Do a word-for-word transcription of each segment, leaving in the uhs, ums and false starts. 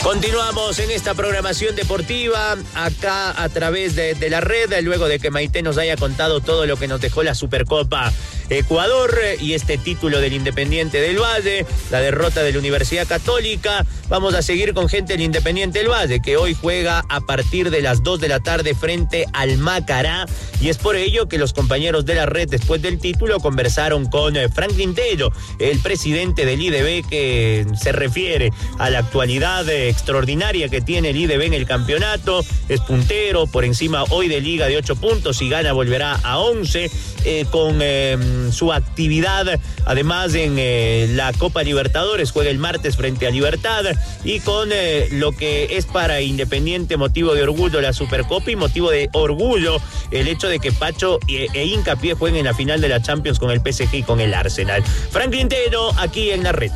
Continuamos en esta programación deportiva, acá a través de, de la red, luego de que Maite nos haya contado todo lo que nos dejó la Supercopa Ecuador y este título del Independiente del Valle, la derrota de la Universidad Católica. Vamos a seguir con gente del Independiente del Valle, que hoy juega a partir de las dos de la tarde frente al Macará, y es por ello que los compañeros de la red, después del título, conversaron con Franklin Tello, el presidente del I D B, que se refiere a la actualidad extraordinaria que tiene el I D B en el campeonato. Es puntero, por encima hoy de Liga de ocho puntos, si gana volverá a once, eh, con eh, su actividad además en eh, la Copa Libertadores, juega el martes frente a Libertad, y con eh, lo que es para Independiente motivo de orgullo la Supercopa, y motivo de orgullo el hecho de que Pacho e, e Hincapié jueguen en la final de la Champions con el P S G y con el Arsenal. Franklin Tello, aquí en la red.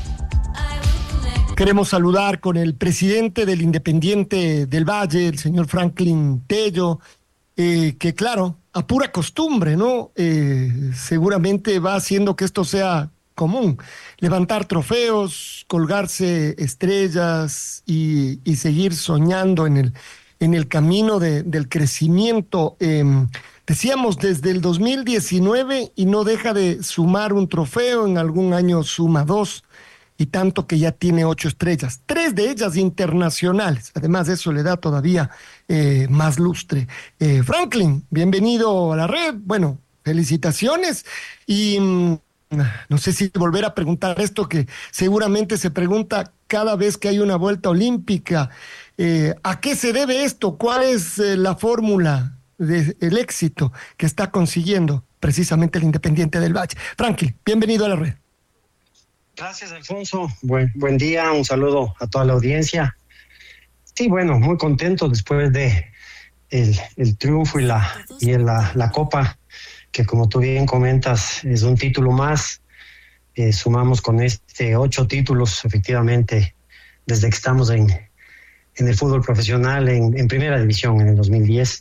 Queremos saludar con el presidente del Independiente del Valle, el señor Franklin Tello, eh, que claro, a pura costumbre, ¿no? Eh, seguramente va haciendo que esto sea común, levantar trofeos, colgarse estrellas y, y seguir soñando en el, en el camino de, del crecimiento. Eh, decíamos desde el dos mil diecinueve y no deja de sumar un trofeo, en algún año suma dos, y tanto que ya tiene ocho estrellas, tres de ellas internacionales. Además, eso le da todavía eh, más lustre. Eh, Franklin, bienvenido a la red. Bueno, felicitaciones. Y mmm, no sé si volver a preguntar esto que seguramente se pregunta cada vez que hay una vuelta olímpica. Eh, ¿A qué se debe esto? ¿Cuál es eh, la fórmula del éxito que está consiguiendo precisamente el Independiente del Valle? Franklin, bienvenido a la red. Gracias, Alfonso. Buen, buen día, un saludo a toda la audiencia. Sí, bueno, muy contento después de el, el triunfo y la y la, la Copa, que como tú bien comentas, es un título más. Eh, sumamos con este ocho títulos, efectivamente, desde que estamos en, en el fútbol profesional, en, en Primera División, en el dos mil diez.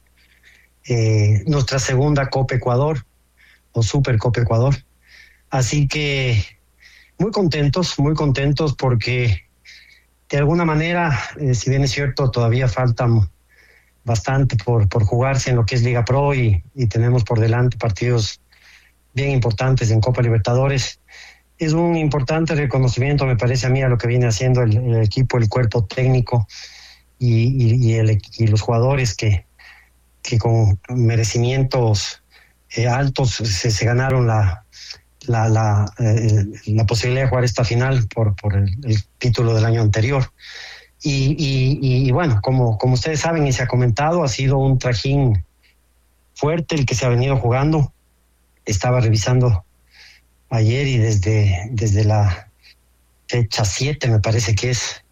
Eh, nuestra segunda Copa Ecuador, o Super Copa Ecuador. Así que muy contentos, muy contentos porque de alguna manera, eh, si bien es cierto, todavía falta bastante por, por jugarse en lo que es Liga Pro y, y tenemos por delante partidos bien importantes en Copa Libertadores. Es un importante reconocimiento, me parece a mí, a lo que viene haciendo el, el equipo, el cuerpo técnico y, y, y, el, y los jugadores que, que con merecimientos eh, altos se, se ganaron la la la, eh, la posibilidad de jugar esta final por por el, el título del año anterior. Y, y, y bueno, como, como ustedes saben y se ha comentado, ha sido un trajín fuerte el que se ha venido jugando. Estaba revisando ayer y desde, desde la fecha siete, me parece que es,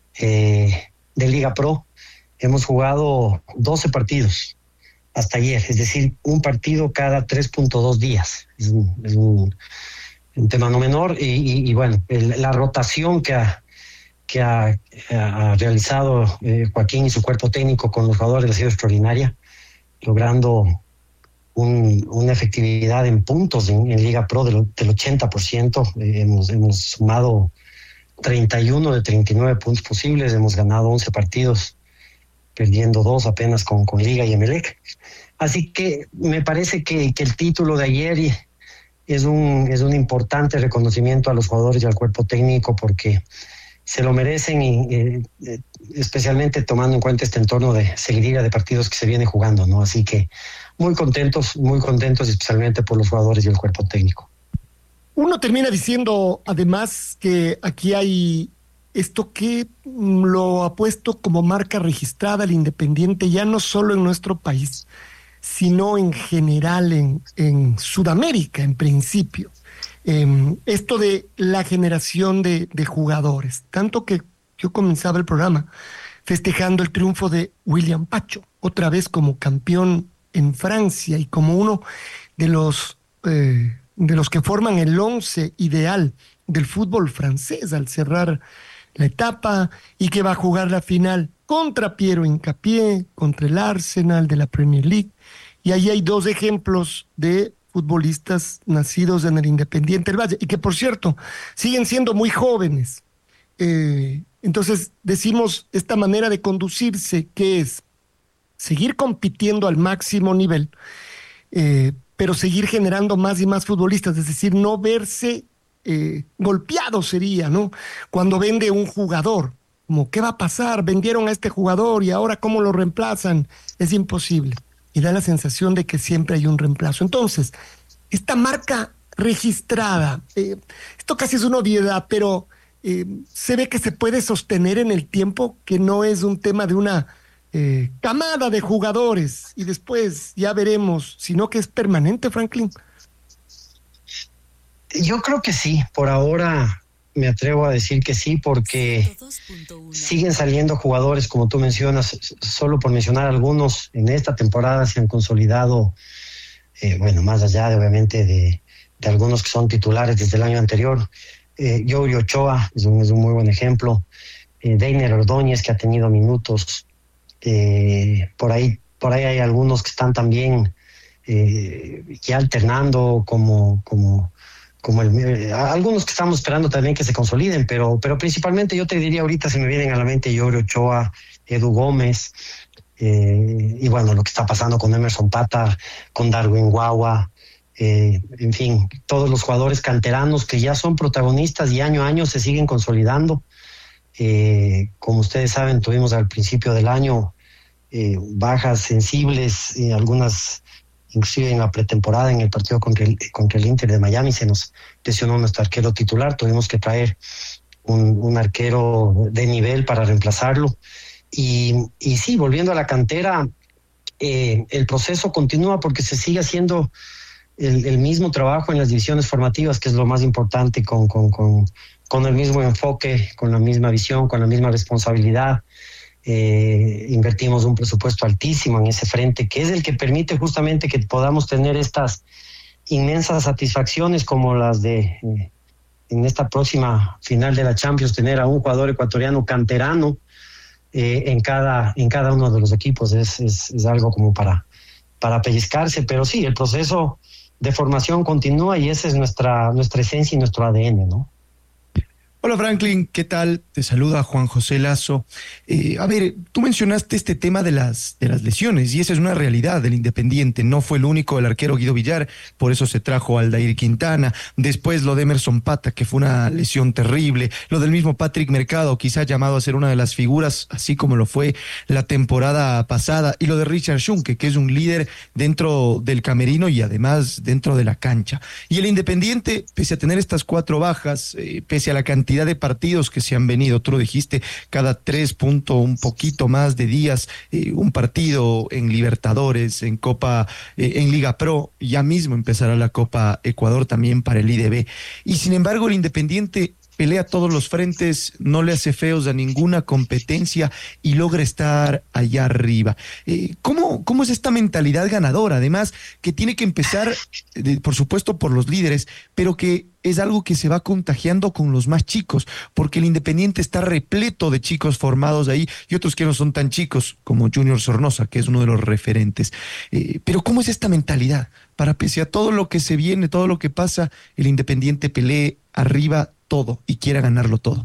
eh, de Liga Pro, hemos jugado doce partidos hasta ayer, es decir, un partido cada tres punto dos días. Es un, es un, un tema no menor y, y, y bueno, el, la rotación que ha, que ha, ha realizado eh, Joaquín y su cuerpo técnico con los jugadores ha sido extraordinaria, logrando un, una efectividad en puntos en, en Liga Pro del, del ochenta por ciento. Eh, hemos, hemos sumado treinta y uno de treinta y nueve puntos posibles, hemos ganado once partidos, perdiendo dos apenas con, con Liga y Emelec. Así que me parece que, que el título de ayer es un, es un importante reconocimiento a los jugadores y al cuerpo técnico porque se lo merecen, y eh, especialmente tomando en cuenta este entorno de seguidilla de partidos que se viene jugando, ¿no? Así que muy contentos, muy contentos especialmente por los jugadores y el cuerpo técnico. Uno termina diciendo además que aquí hay esto que lo ha puesto como marca registrada el Independiente, ya no solo en nuestro país, sino en general en, en Sudamérica, en principio. Eh, esto de la generación de, de jugadores, tanto que yo comenzaba el programa festejando el triunfo de William Pacho, otra vez como campeón en Francia y como uno de los, eh, de los que forman el once ideal del fútbol francés al cerrar la etapa, y que va a jugar la final contra Piero Hincapié, contra el Arsenal de la Premier League. Y ahí hay dos ejemplos de futbolistas nacidos en el Independiente del Valle, y que por cierto siguen siendo muy jóvenes. Eh, Entonces decimos esta manera de conducirse, que es seguir compitiendo al máximo nivel, eh, pero seguir generando más y más futbolistas, es decir, no verse eh, golpeado sería, ¿no? Cuando vende un jugador, como, ¿qué va a pasar? Vendieron a este jugador y ahora ¿cómo lo reemplazan? Es imposible. Y da la sensación de que siempre hay un reemplazo. Entonces, esta marca registrada, eh, esto casi es una obviedad, pero eh, se ve que se puede sostener en el tiempo, que no es un tema de una eh, camada de jugadores y después ya veremos, sino que es permanente, Franklin. Yo creo que sí, por ahora me atrevo a decir que sí, porque siguen saliendo jugadores, como tú mencionas, solo por mencionar algunos, en esta temporada se han consolidado, eh, bueno, más allá de obviamente de, de algunos que son titulares desde el año anterior. Eh, Youri Ochoa es un, es un muy buen ejemplo, eh, Deiner Ordóñez, que ha tenido minutos, eh, por ahí por ahí hay algunos que están también eh, ya alternando como como como el, eh, algunos que estamos esperando también que se consoliden, pero pero principalmente yo te diría ahorita se me vienen a la mente Youri Ochoa, Edu Gómez, eh, y bueno, lo que está pasando con Emerson Pata, con Darwin Guagua, eh, en fin, todos los jugadores canteranos que ya son protagonistas y año a año se siguen consolidando. Eh, como ustedes saben, tuvimos al principio del año eh, bajas sensibles, eh, algunas inclusive en la pretemporada, en el partido contra el, contra el Inter de Miami, se nos lesionó nuestro arquero titular, tuvimos que traer un, un arquero de nivel para reemplazarlo. Y, y sí, volviendo a la cantera, eh, el proceso continúa porque se sigue haciendo el, el mismo trabajo en las divisiones formativas, que es lo más importante, con, con, con, con el mismo enfoque, con la misma visión, con la misma responsabilidad. Eh, invertimos un presupuesto altísimo en ese frente, que es el que permite justamente que podamos tener estas inmensas satisfacciones como las de eh, en esta próxima final de la Champions, tener a un jugador ecuatoriano canterano eh, en cada en cada uno de los equipos. Es, es, es algo como para, para pellizcarse, pero sí, el proceso de formación continúa y esa es nuestra, nuestra esencia y nuestro A D N, ¿no? Hola Franklin, ¿qué tal? Te saluda Juan José Lazo. Eh, a ver, tú mencionaste este tema de las, de las lesiones y esa es una realidad del Independiente. No fue el único, el arquero Guido Villar, por eso se trajo a Aldair Quintana. Después lo de Emerson Pata, que fue una lesión terrible. Lo del mismo Patrick Mercado, quizá llamado a ser una de las figuras, así como lo fue la temporada pasada. Y lo de Richard Schunke, que es un líder dentro del camerino y además dentro de la cancha. Y el Independiente, pese a tener estas cuatro bajas, eh, pese a la cantidad de partidos que se han venido, tú lo dijiste, cada tres puntos, un poquito más de días, eh, un partido en Libertadores, en Copa, eh, en Liga Pro, ya mismo empezará la Copa Ecuador también para el I D B. Y sin embargo el Independiente pelea todos los frentes, no le hace feos a ninguna competencia y logra estar allá arriba. Eh, ¿cómo, ¿Cómo es esta mentalidad ganadora? Además, que tiene que empezar, de, por supuesto, por los líderes, pero que es algo que se va contagiando con los más chicos, porque el Independiente está repleto de chicos formados ahí y otros que no son tan chicos, como Junior Sornosa, que es uno de los referentes. Eh, pero ¿cómo es esta mentalidad? Para, pese a todo lo que se viene, todo lo que pasa, el Independiente pelee arriba todo y quiera ganarlo todo.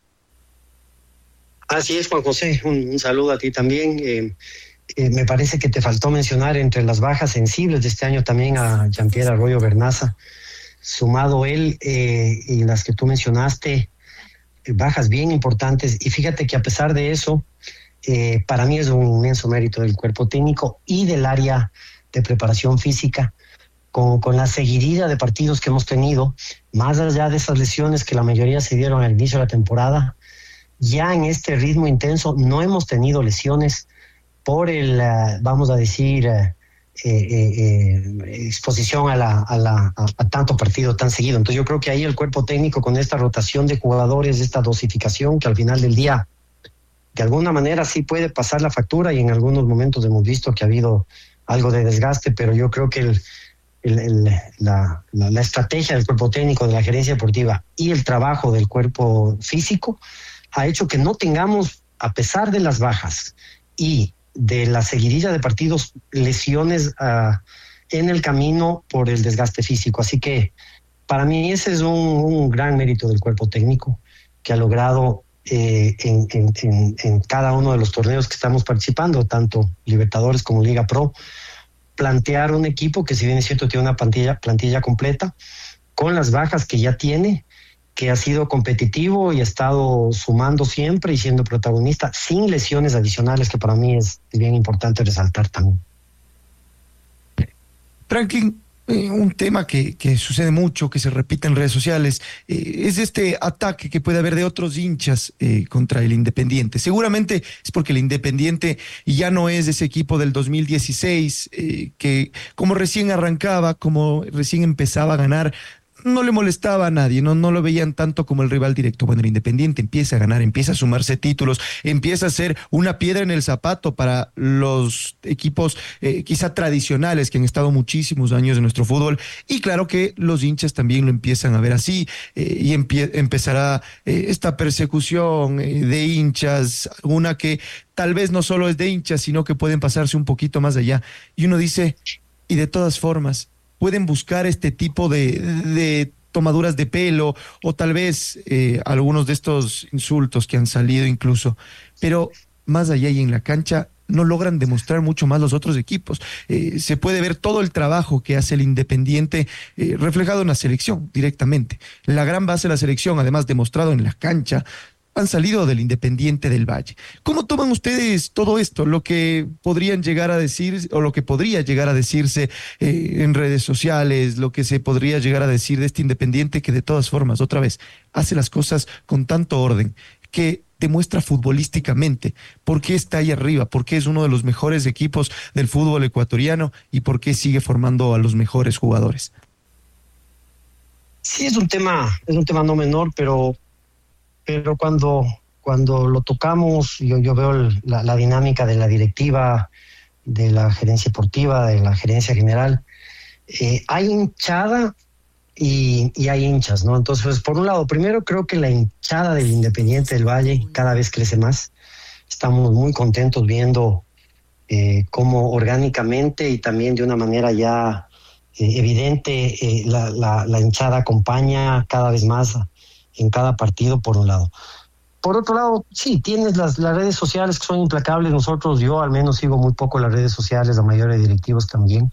Así es, Juan José, un, un saludo a ti también. Eh, eh, me parece que te faltó mencionar entre las bajas sensibles de este año también a Jean-Pierre Arroyo Bernaza, sumado él eh, y las que tú mencionaste, eh, bajas bien importantes. Y fíjate que a pesar de eso, eh, para mí es un inmenso mérito del cuerpo técnico y del área de preparación física, Con, con la seguidilla de partidos que hemos tenido, más allá de esas lesiones que la mayoría se dieron al inicio de la temporada, ya en este ritmo intenso no hemos tenido lesiones por el, uh, vamos a decir, uh, eh, eh, exposición a, la, a, la, a, a tanto partido tan seguido. Entonces yo creo que ahí el cuerpo técnico, con esta rotación de jugadores, esta dosificación, que al final del día de alguna manera sí puede pasar la factura, y en algunos momentos hemos visto que ha habido algo de desgaste, pero yo creo que el El, el, la, la, la estrategia del cuerpo técnico, de la gerencia deportiva y el trabajo del cuerpo físico ha hecho que no tengamos, a pesar de las bajas y de la seguidilla de partidos, lesiones uh, en el camino por el desgaste físico. Así que para mí ese es un, un gran mérito del cuerpo técnico, que ha logrado eh, en, en, en, en cada uno de los torneos que estamos participando, tanto Libertadores como Liga Pro, plantear un equipo que, si bien es cierto, tiene una plantilla, plantilla completa, con las bajas que ya tiene, que ha sido competitivo y ha estado sumando siempre y siendo protagonista, sin lesiones adicionales, que para mí es bien importante resaltar también. Franklin, eh, un tema que, que sucede mucho, que se repite en redes sociales, eh, es este ataque que puede haber de otros hinchas eh, contra el Independiente. Seguramente es porque el Independiente ya no es ese equipo del dos mil dieciséis, eh, que como recién arrancaba, como recién empezaba a ganar, no le molestaba a nadie, no, no lo veían tanto como el rival directo. Bueno, el Independiente empieza a ganar, empieza a sumarse títulos, empieza a ser una piedra en el zapato para los equipos eh, quizá tradicionales que han estado muchísimos años en nuestro fútbol, y claro que los hinchas también lo empiezan a ver así, eh, y empie- empezará eh, esta persecución eh, de hinchas, una que tal vez no solo es de hinchas, sino que pueden pasarse un poquito más allá. Y uno dice, y de todas formas, pueden buscar este tipo de, de tomaduras de pelo o tal vez eh, algunos de estos insultos que han salido incluso, pero más allá y en la cancha no logran demostrar mucho más los otros equipos. Eh, se puede ver todo el trabajo que hace el Independiente eh, reflejado en la selección directamente. La gran base de la selección, además demostrado en la cancha, han salido del Independiente del Valle. ¿Cómo toman ustedes todo esto? Lo que podrían llegar a decir, o lo que podría llegar a decirse eh, en redes sociales, lo que se podría llegar a decir de este Independiente que de todas formas, otra vez, hace las cosas con tanto orden, que demuestra futbolísticamente por qué está ahí arriba, por qué es uno de los mejores equipos del fútbol ecuatoriano y por qué sigue formando a los mejores jugadores? Sí, es un tema, es un tema no menor, pero pero cuando, cuando lo tocamos, yo, yo veo el, la, la dinámica de la directiva, de la gerencia deportiva, de la gerencia general. Eh, hay hinchada y, y hay hinchas, ¿no? Entonces, por un lado, primero creo que la hinchada del Independiente del Valle cada vez crece más. Estamos muy contentos viendo eh, cómo orgánicamente y también de una manera ya eh, evidente eh, la, la, la hinchada acompaña cada vez más en cada partido, por un lado. Por otro lado, sí, tienes las, las redes sociales que son implacables. Nosotros, yo al menos sigo muy poco las redes sociales, la mayoría de directivos también.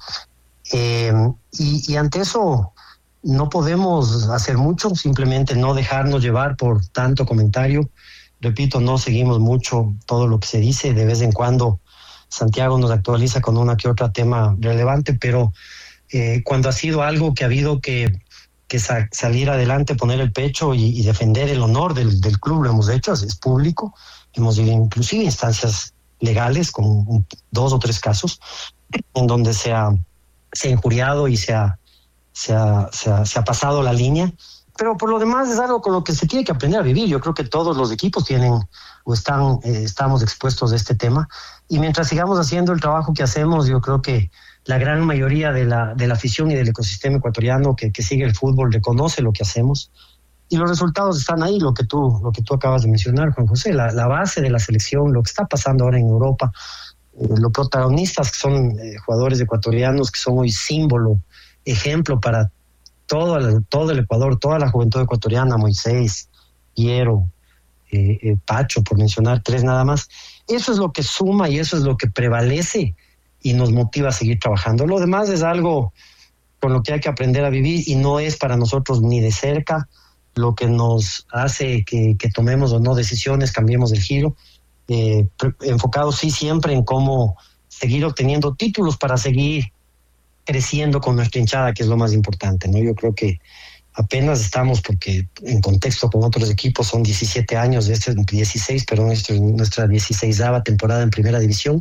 Eh, y, y ante eso no podemos hacer mucho, simplemente no dejarnos llevar por tanto comentario. Repito, no seguimos mucho todo lo que se dice. De vez en cuando Santiago nos actualiza con una que otra tema relevante, pero eh, cuando ha sido algo que ha habido que que sa- salir adelante, poner el pecho y, y defender el honor del, del club, lo hemos hecho, es público, hemos ido inclusive a instancias legales con un, dos o tres casos en donde se ha, se ha injuriado y se ha, se, ha, se, ha, se ha pasado la línea, pero por lo demás es algo con lo que se tiene que aprender a vivir. Yo creo que todos los equipos tienen o están, eh, estamos expuestos a este tema, y mientras sigamos haciendo el trabajo que hacemos, yo creo que la gran mayoría de la, de la afición y del ecosistema ecuatoriano que, que sigue el fútbol reconoce lo que hacemos, y los resultados están ahí, lo que tú, lo que tú acabas de mencionar, Juan José, la, la base de la selección, lo que está pasando ahora en Europa, eh, los protagonistas que son eh, jugadores ecuatorianos que son hoy símbolo, ejemplo para todo el, todo el Ecuador, toda la juventud ecuatoriana, Moisés, Piero, eh, eh, Pacho, por mencionar tres nada más. Eso es lo que suma y eso es lo que prevalece y nos motiva a seguir trabajando. Lo demás es algo con lo que hay que aprender a vivir, y no es para nosotros ni de cerca lo que nos hace que, que tomemos o no decisiones, cambiemos el giro, eh, enfocado sí siempre en cómo seguir obteniendo títulos para seguir creciendo con nuestra hinchada, que es lo más importante, ¿no? Yo creo que apenas estamos, porque en contexto con otros equipos son diecisiete años, este es dieciséis, pero nuestra, nuestra dieciseisava temporada en Primera División,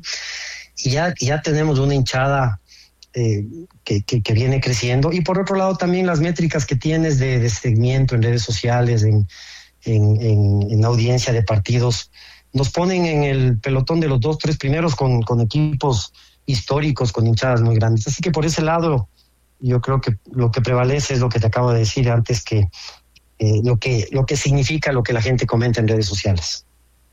y ya, ya tenemos una hinchada eh, que, que, que viene creciendo. Y por otro lado también las métricas que tienes de, de seguimiento en redes sociales, en, en, en, en audiencia de partidos, nos ponen en el pelotón de los dos, tres primeros con, con equipos históricos, con hinchadas muy grandes. Así que por ese lado yo creo que lo que prevalece es lo que te acabo de decir antes, que eh, lo que lo que significa lo que la gente comenta en redes sociales.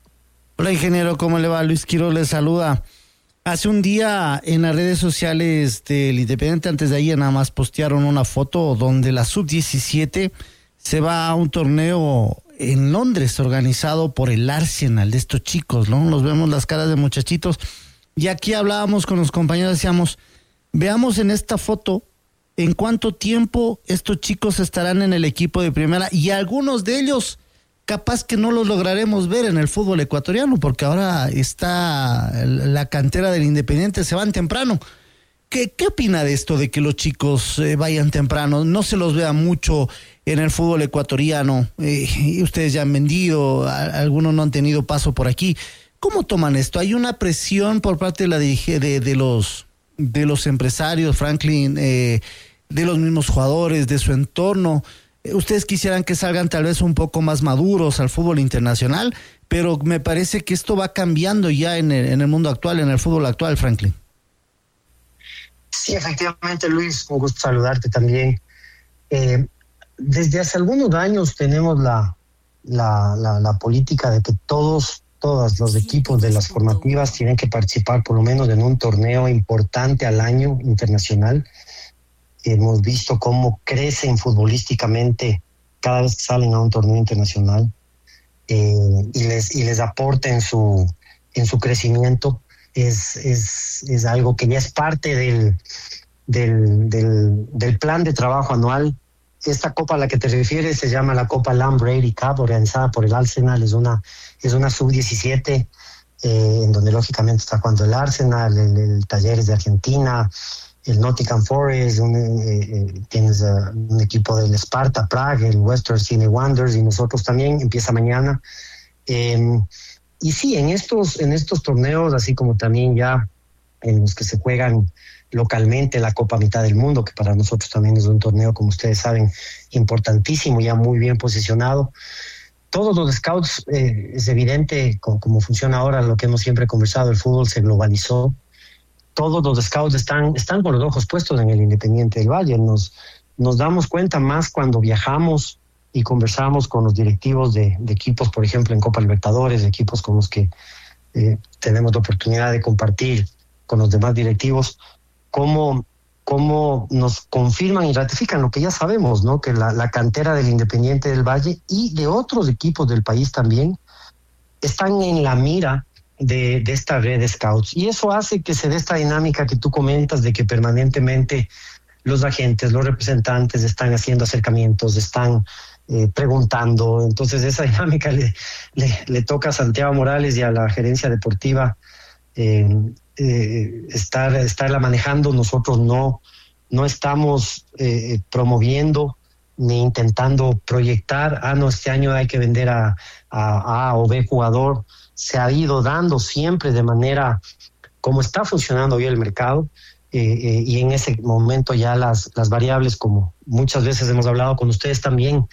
Hola, ingeniero, ¿cómo le va? Luis Quiroz le saluda. Hace un día en las redes sociales del Independiente, antes de ayer nada más, postearon una foto donde la sub diecisiete se va a un torneo en Londres, organizado por el Arsenal de estos chicos, ¿no? Los vemos las caras de muchachitos. Y aquí hablábamos con los compañeros, decíamos, veamos en esta foto en cuánto tiempo estos chicos estarán en el equipo de primera, y algunos de ellos capaz que no los lograremos ver en el fútbol ecuatoriano, porque ahora está la cantera del Independiente, se van temprano. ¿Qué, qué opina de esto de que los chicos eh, vayan temprano? No se los vea mucho en el fútbol ecuatoriano, eh, y ustedes ya han vendido, a, algunos no han tenido paso por aquí. ¿Cómo toman esto? ¿Hay una presión por parte de la de, de los de los empresarios, Franklin, eh, de los mismos jugadores, de su entorno? Ustedes quisieran que salgan tal vez un poco más maduros al fútbol internacional, pero me parece que esto va cambiando ya en el, en el mundo actual, en el fútbol actual, Franklin. Sí, efectivamente, Luis, un gusto saludarte también. Eh, desde hace algunos años tenemos la, la, la, la política de que todos, todos los equipos de las formativas tienen que participar por lo menos en un torneo importante al año internacional. Hemos visto cómo crecen futbolísticamente cada vez que salen a un torneo internacional, eh, y les y les aporta en su en su crecimiento. Es es es algo que ya es parte del del del, del plan de trabajo anual. Esta copa a la que te refieres se llama la Copa Lam Brady Cup, organizada por el Arsenal. Es una es una sub diecisiete, eh, en donde lógicamente está jugando el Arsenal, el, el Talleres de Argentina, el Nottingham Forest, un, eh, eh, tienes uh, un equipo del Sparta Prague, el Western Sydney Wanderers, y nosotros también. Empieza mañana. Eh, y sí, en estos, en estos torneos, así como también ya en los que se juegan localmente la Copa Mitad del Mundo, que para nosotros también es un torneo, como ustedes saben, importantísimo, ya muy bien posicionado. Todos los scouts, eh, es evidente cómo, cómo funciona ahora, lo que hemos siempre conversado, el fútbol se globalizó. Todos los scouts están, están con los ojos puestos en el Independiente del Valle. Nos, nos damos cuenta más cuando viajamos y conversamos con los directivos de, de equipos, por ejemplo, en Copa Libertadores, equipos con los que eh, tenemos la oportunidad de compartir con los demás directivos, cómo, cómo nos confirman y ratifican lo que ya sabemos, ¿no? Que la, la cantera del Independiente del Valle y de otros equipos del país también están en la mira De, de esta red de scouts, y eso hace que se dé esta dinámica que tú comentas, de que permanentemente los agentes, los representantes están haciendo acercamientos, están eh, preguntando. Entonces esa dinámica le, le, le toca a Santiago Morales y a la gerencia deportiva eh, eh, estar estarla manejando. Nosotros no, no estamos eh, promoviendo ni intentando proyectar, ah, no, este año hay que vender a, a A o B jugador. Se ha ido dando siempre de manera como está funcionando hoy el mercado, eh, eh, y en ese momento ya las, las variables, como muchas veces hemos hablado con ustedes también,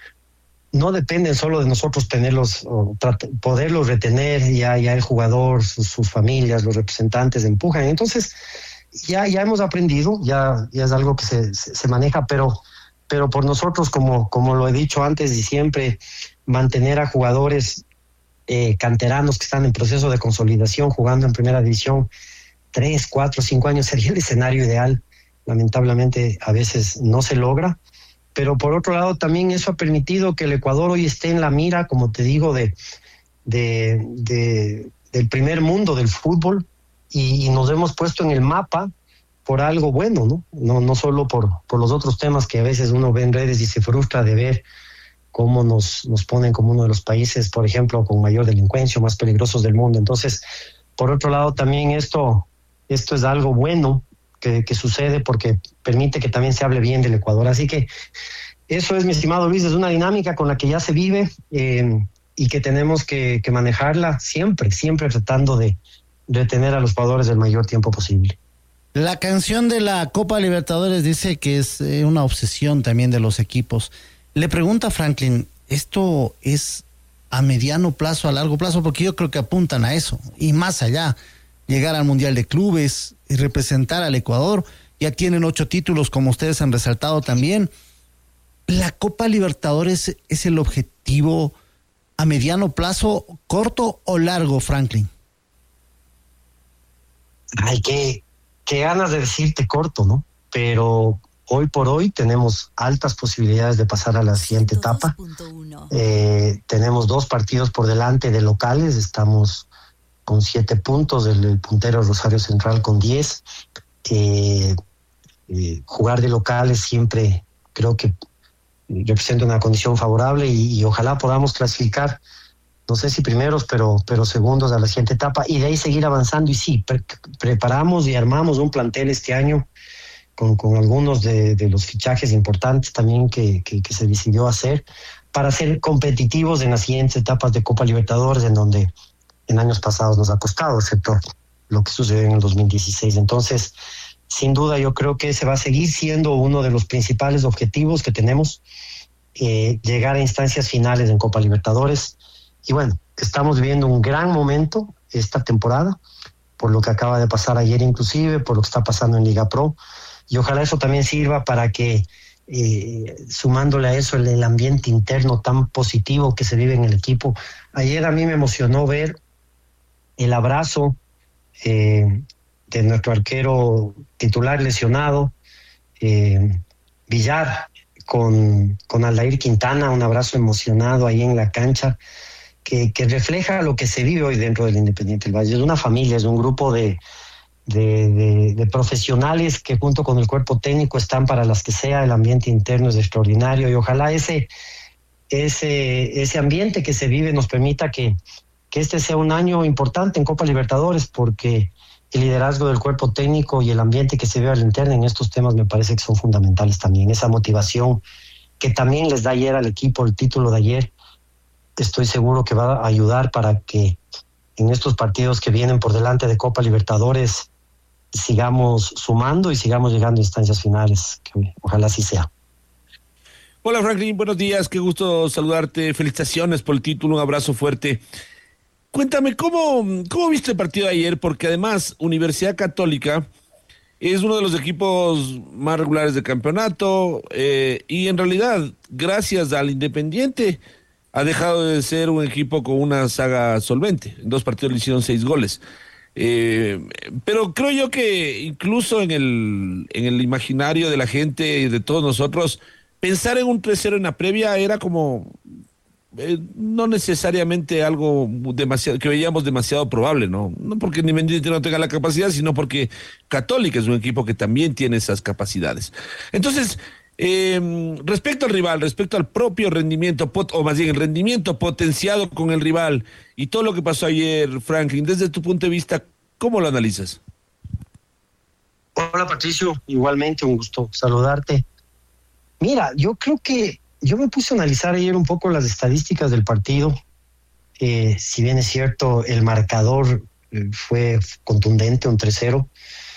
no dependen solo de nosotros tenerlos, o poderlos retener. Ya, ya el jugador, sus, sus familias, los representantes empujan. Entonces ya, ya hemos aprendido, ya, ya es algo que se, se, se maneja, pero, pero por nosotros, como, como lo he dicho antes y siempre, mantener a jugadores Eh, canteranos que están en proceso de consolidación, jugando en primera división, tres, cuatro, cinco años, sería el escenario ideal. Lamentablemente a veces no se logra, pero por otro lado también eso ha permitido que el Ecuador hoy esté en la mira, como te digo, de, de, de del primer mundo del fútbol, y, y nos hemos puesto en el mapa por algo bueno, ¿no? No, no solo por, por los otros temas que a veces uno ve en redes y se frustra de ver cómo nos, nos ponen como uno de los países, por ejemplo, con mayor delincuencia, más peligrosos del mundo. Entonces, por otro lado, también esto, esto es algo bueno que, que sucede, porque permite que también se hable bien del Ecuador. Así que eso es, mi estimado Luis, es una dinámica con la que ya se vive, eh, y que tenemos que, que manejarla siempre, siempre tratando de retener a los jugadores el mayor tiempo posible. La canción de la Copa Libertadores dice que es eh, una obsesión también de los equipos. Le pregunta a Franklin, ¿esto es a mediano plazo, a largo plazo? Porque yo creo que apuntan a eso, y más allá, llegar al Mundial de Clubes y representar al Ecuador. Ya tienen ocho títulos, como ustedes han resaltado también. ¿La Copa Libertadores es el objetivo a mediano plazo, corto o largo, Franklin? Ay, qué, qué ganas de decirte corto, ¿no? Pero hoy por hoy tenemos altas posibilidades de pasar a la siguiente etapa. Eh, tenemos dos partidos por delante de locales, estamos con siete puntos, el, el puntero Rosario Central con diez. Eh, eh, jugar de locales siempre creo que representa una condición favorable y, y ojalá podamos clasificar, no sé si primeros, pero, pero segundos a la siguiente etapa y de ahí seguir avanzando. Y sí, pre- preparamos y armamos un plantel este año con, con algunos de, de los fichajes importantes también que, que, que se decidió hacer para ser competitivos en las siguientes etapas de Copa Libertadores, en donde en años pasados nos ha costado, excepto lo que sucedió en el dos mil dieciséis. Entonces, sin duda, yo creo que ese va a seguir siendo uno de los principales objetivos que tenemos, eh, llegar a instancias finales en Copa Libertadores. Y bueno, estamos viviendo un gran momento esta temporada, por lo que acaba de pasar ayer inclusive, por lo que está pasando en Liga Pro. Y ojalá eso también sirva para que, eh, sumándole a eso el, el ambiente interno tan positivo que se vive en el equipo. Ayer a mí me emocionó ver el abrazo eh, de nuestro arquero titular lesionado, eh, Villar, con, con Aldair Quintana, un abrazo emocionado ahí en la cancha, que, que refleja lo que se vive hoy dentro del Independiente del Valle. Es una familia, es un grupo de, de, de, de profesionales que junto con el cuerpo técnico están para las que sea. El ambiente interno es extraordinario y ojalá ese, ese, ese ambiente que se vive nos permita que que este sea un año importante en Copa Libertadores, porque el liderazgo del cuerpo técnico y el ambiente que se ve al interno en estos temas me parece que son fundamentales también. Esa motivación que también les da ayer al equipo, el título de ayer, estoy seguro que va a ayudar para que en estos partidos que vienen por delante de Copa Libertadores sigamos sumando y sigamos llegando a instancias finales, que ojalá así sea. Hola Franklin, buenos días, qué gusto saludarte, felicitaciones por el título, un abrazo fuerte. Cuéntame, ¿cómo, cómo viste el partido de ayer? Porque además Universidad Católica es uno de los equipos más regulares del campeonato eh, y en realidad, gracias al Independiente, ha dejado de ser un equipo con una saga solvente. En dos partidos le hicieron seis goles. Eh, pero creo yo que incluso en el, en el imaginario de la gente y de todos nosotros, pensar en un tres cero en la previa era como... Eh, no necesariamente algo demasiado que veíamos demasiado probable, no no porque Independiente no tenga la capacidad, sino porque Católica es un equipo que también tiene esas capacidades. Entonces, eh, respecto al rival, respecto al propio rendimiento, o más bien el rendimiento potenciado con el rival y todo lo que pasó ayer, Franklin, desde tu punto de vista, ¿cómo lo analizas? Hola Patricio, igualmente un gusto saludarte. Mira, yo creo que yo me puse a analizar ayer un poco las estadísticas del partido. Eh, si bien es cierto, el marcador eh, fue contundente, un tres cero,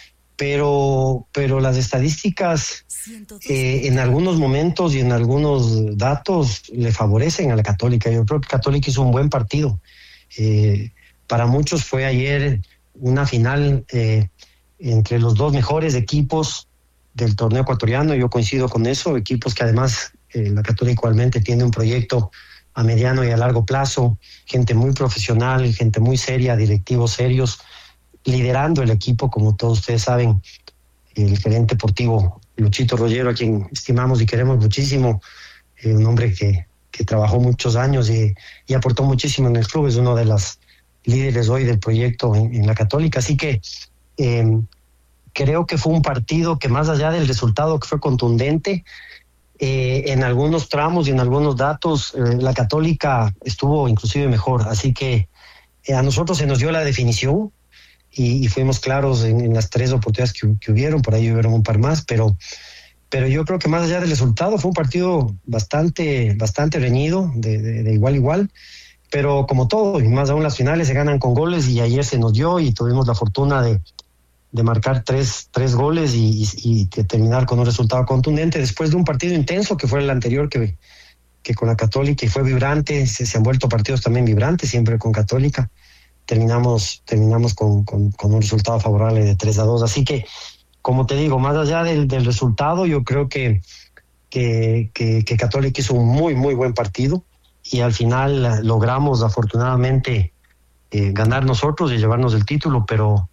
pero, pero las estadísticas eh, en algunos momentos y en algunos datos le favorecen a la Católica. Yo creo que Católica hizo un buen partido. Eh, para muchos fue ayer una final eh, entre los dos mejores equipos del torneo ecuatoriano. Yo coincido con eso, equipos que además... Eh, la Católica igualmente tiene un proyecto a mediano y a largo plazo, gente muy profesional, gente muy seria, directivos serios, liderando el equipo, como todos ustedes saben, el gerente deportivo Luchito Rollero, a quien estimamos y queremos muchísimo, eh, un hombre que, que trabajó muchos años y, y aportó muchísimo en el club, es uno de los líderes hoy del proyecto en, en la Católica, así que eh, creo que fue un partido que más allá del resultado que fue contundente, Eh, en algunos tramos y en algunos datos eh, la Católica estuvo inclusive mejor, así que eh, a nosotros se nos dio la definición y, y fuimos claros en, en las tres oportunidades que, que hubieron, por ahí hubieron un par más, pero, pero yo creo que más allá del resultado fue un partido bastante, bastante reñido, de, de, de igual a igual, pero como todo, y más aún las finales se ganan con goles y ayer se nos dio y tuvimos la fortuna de de marcar tres, tres goles y, y, y terminar con un resultado contundente después de un partido intenso que fue el anterior que, que con la Católica y fue vibrante, se, se han vuelto partidos también vibrantes siempre con Católica, terminamos, terminamos con, con, con un resultado favorable de tres a dos, así que como te digo, más allá del, del resultado, yo creo que, que, que, que Católica hizo un muy muy buen partido y al final logramos afortunadamente eh, ganar nosotros y llevarnos el título, pero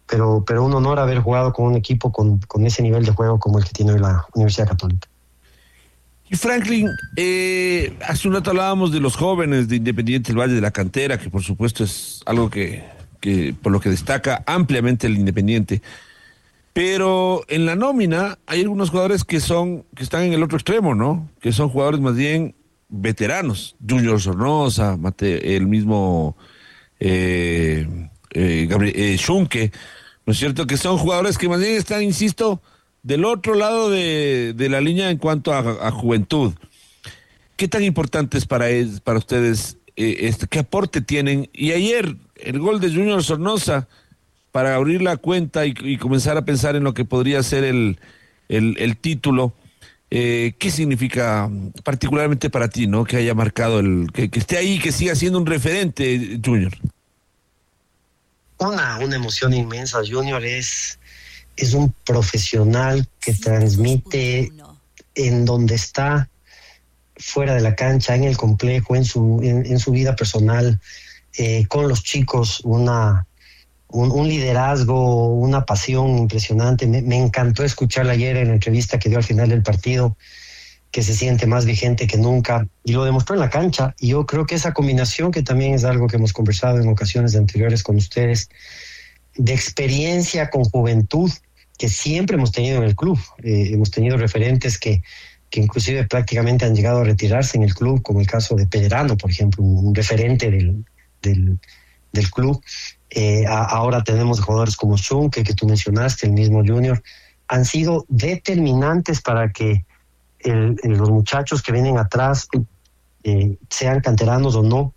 pero, pero un honor haber jugado con un equipo con, con ese nivel de juego como el que tiene hoy la Universidad Católica. Y Franklin, eh, hace un rato hablábamos de los jóvenes de Independiente del Valle, de la cantera, que por supuesto es algo que, que por lo que destaca ampliamente el Independiente. Pero en la nómina hay algunos jugadores que son, que están en el otro extremo, ¿no? Que son jugadores más bien veteranos. Junior Sornosa, Mate, el mismo eh, eh, Gabriel eh, Schunke, ¿no es cierto? Que son jugadores que más bien están, insisto, del otro lado de, de la línea en cuanto a, a juventud. ¿Qué tan importante es para, es, para ustedes eh, este, qué aporte tienen? Y ayer, el gol de Junior Sornosa, para abrir la cuenta y, y comenzar a pensar en lo que podría ser el, el, el título, eh, ¿qué significa particularmente para ti, ¿no? Que haya marcado, el que, que esté ahí, que siga siendo un referente, Junior. Una, una emoción inmensa. Junior es... es un profesional que transmite en donde está, fuera de la cancha, en el complejo, en su, en, en su vida personal, eh, con los chicos, una, un, un liderazgo, una pasión impresionante. Me, me encantó escucharla ayer en la entrevista que dio al final del partido, que se siente más vigente que nunca, y lo demostró en la cancha. Y yo creo que esa combinación, que también es algo que hemos conversado en ocasiones anteriores con ustedes, de experiencia con juventud, que siempre hemos tenido en el club. Eh, hemos tenido referentes que, que inclusive prácticamente han llegado a retirarse en el club, como el caso de Pederano, por ejemplo, un, un referente del, del, del club. Eh, a, ahora tenemos jugadores como Schunke, que tú mencionaste, el mismo Junior, han sido determinantes para que el, el, los muchachos que vienen atrás, eh, sean canteranos o no,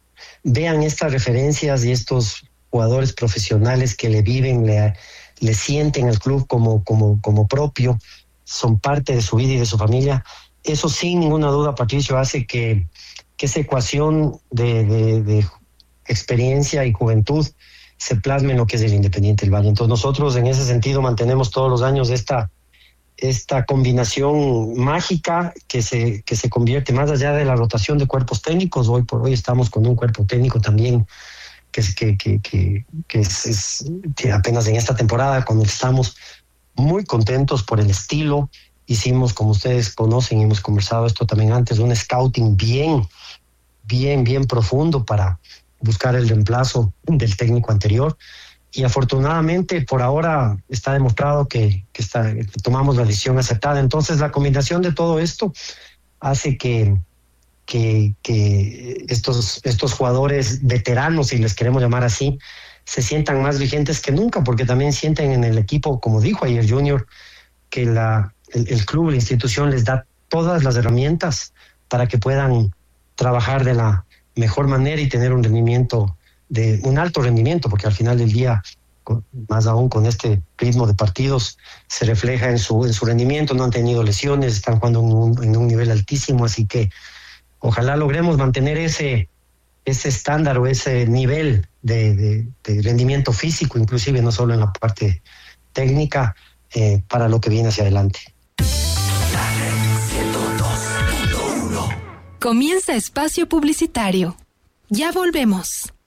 vean estas referencias y estos jugadores profesionales que le viven, le, le sienten el club como, como, como propio, son parte de su vida y de su familia. Eso sin ninguna duda, Patricio, hace que, que esa ecuación de, de, de experiencia y juventud se plasme en lo que es el Independiente del Valle. Entonces nosotros en ese sentido mantenemos todos los años esta, esta combinación mágica que se, que se convierte más allá de la rotación de cuerpos técnicos. Hoy por hoy estamos con un cuerpo técnico también que es, que, que, que, que es, es que apenas en esta temporada, cuando estamos muy contentos por el estilo. Hicimos, como ustedes conocen y hemos conversado esto también antes, un scouting bien, bien, bien profundo para buscar el reemplazo del técnico anterior. Y afortunadamente por ahora está demostrado que, que, está, que tomamos la decisión acertada. Entonces la combinación de todo esto hace que Que, que estos, estos jugadores veteranos, si les queremos llamar así, se sientan más vigentes que nunca, porque también sienten en el equipo, como dijo ayer Junior, que la, el, el club, la institución les da todas las herramientas para que puedan trabajar de la mejor manera y tener un rendimiento, de un alto rendimiento, porque al final del día, con, más aún con este ritmo de partidos, se refleja en su, en su rendimiento. No han tenido lesiones, están jugando en un, en un nivel altísimo, así que ojalá logremos mantener ese, ese estándar o ese nivel de, de, de rendimiento físico, inclusive no solo en la parte técnica, eh, para lo que viene hacia adelante. Comienza espacio publicitario. Ya volvemos.